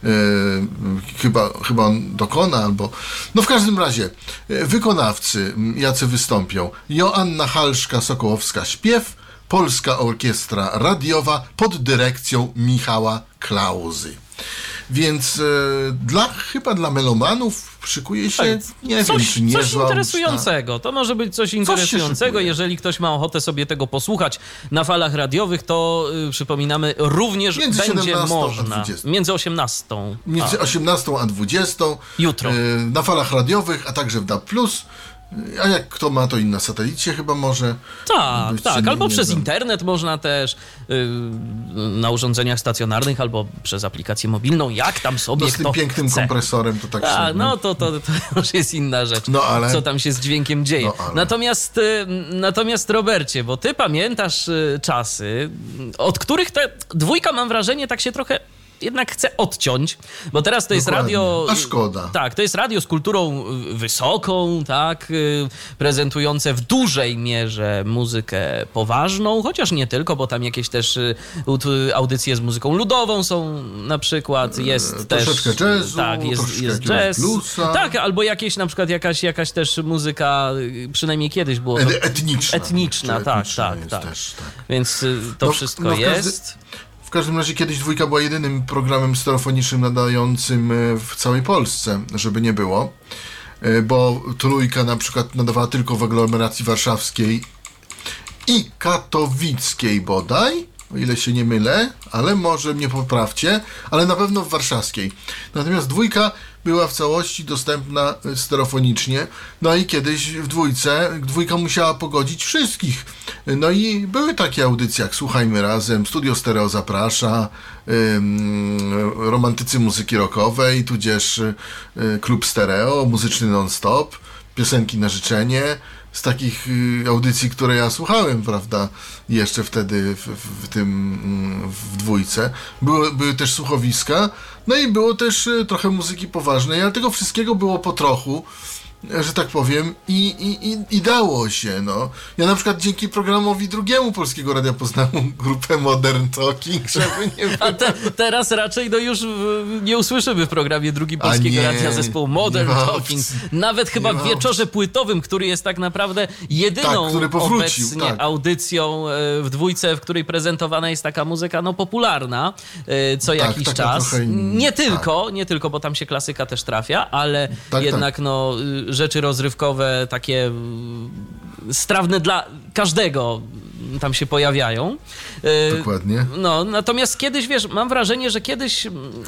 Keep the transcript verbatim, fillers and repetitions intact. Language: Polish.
chyba, chyba on dokona, albo... No w każdym razie, wykonawcy, jacy wystąpią. Joanna Halszka-Sokołowska śpiew, Polska Orkiestra Radiowa pod dyrekcją Michała Klauzy. Więc e, dla, chyba dla melomanów szykuje się, tak, nie coś, wiem, czy nie coś interesującego. To może być coś interesującego. Coś Jeżeli ktoś ma ochotę sobie tego posłuchać na falach radiowych, to y, przypominamy, również między będzie można. A dwudziestą. Między osiemnastą. Między a. osiemnastą a dwudziestą. Jutro. Y, na falach radiowych, a także w D A B plus. A jak kto ma, to i na satelicie chyba może. Tak, być, tak. nie, Albo nie przez wiem. internet można też, yy, na urządzeniach stacjonarnych, albo przez aplikację mobilną, jak tam sobie No z kto tym pięknym chce. kompresorem to tak A, się... no to, to, to już jest inna rzecz, no, ale... co tam się z dźwiękiem dzieje. No, ale... Natomiast, y, natomiast Robercie, bo ty pamiętasz y, czasy, od których ta dwójka, mam wrażenie, tak się trochę jednak chce odciąć, bo teraz to jest Dokładnie. radio... A szkoda. Tak, to jest radio z kulturą wysoką, tak, y, prezentujące w dużej mierze muzykę poważną, chociaż nie tylko, bo tam jakieś też y, audycje z muzyką ludową są na przykład, jest e, też... Troszeczkę jazzu, tak, jest, troszeczkę jest jazz. bluesa. Tak, albo jakieś na przykład jakaś, jakaś też muzyka, y, przynajmniej kiedyś było to... E, etniczna. Etniczna, tak, etniczna tak, jest tak. Też, tak. Więc y, to No, wszystko no w każdy- jest. W każdym razie kiedyś dwójka była jedynym programem stereofonicznym nadającym w całej Polsce, żeby nie było, bo trójka na przykład nadawała tylko w aglomeracji warszawskiej i katowickiej bodaj, o ile się nie mylę, ale może mnie poprawcie, ale na pewno w warszawskiej. Natomiast dwójka była w całości dostępna stereofonicznie, no i kiedyś w dwójce, dwójka musiała pogodzić wszystkich. No i były takie audycje jak Słuchajmy Razem, Studio Stereo zaprasza, ym, romantycy muzyki rockowej, tudzież y, Klub Stereo, muzyczny non-stop, piosenki na życzenie. Z takich y, audycji, które ja słuchałem, prawda, jeszcze wtedy w, w, w tym, w dwójce. Były, były też słuchowiska, no i było też y, trochę muzyki poważnej, ale tego wszystkiego było po trochu, że tak powiem, i, i, i, i dało się, no. Ja na przykład dzięki programowi drugiemu Polskiego Radia poznałem grupę Modern Talking, żeby nie było. A te, teraz raczej no już w, nie usłyszymy w programie drugim Polskiego nie, Radia zespołu Modern nie ma Talking. opcji. Nawet chyba Nie w ma wieczorze płytowym, który jest tak naprawdę jedyną Tak, który powrócił, obecnie tak. audycją e, w dwójce, w której prezentowana jest taka muzyka no popularna e, co Tak, jakiś taka czas. trochę in- Nie tylko, nie tylko, bo tam się klasyka też trafia, ale Tak, jednak no y, rzeczy rozrywkowe takie y, strawne dla każdego tam się pojawiają. Y, Dokładnie. No, natomiast kiedyś, wiesz, mam wrażenie, że kiedyś